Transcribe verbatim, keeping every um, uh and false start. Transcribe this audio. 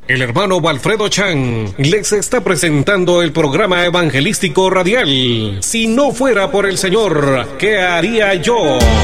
El hermano Walfredo Chan les está presentando el programa evangelístico radial. Si no fuera por el Señor, ¿qué haría yo?